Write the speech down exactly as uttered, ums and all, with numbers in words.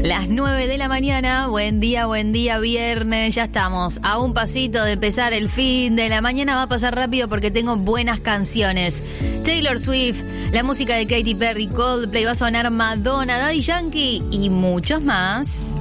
Las nueve de la mañana, buen día, buen día, viernes, ya estamos a un pasito de empezar el fin de la mañana, va a pasar rápido porque tengo buenas canciones. Taylor Swift, la música de Katy Perry, Coldplay, va a sonar Madonna, Daddy Yankee y muchos más.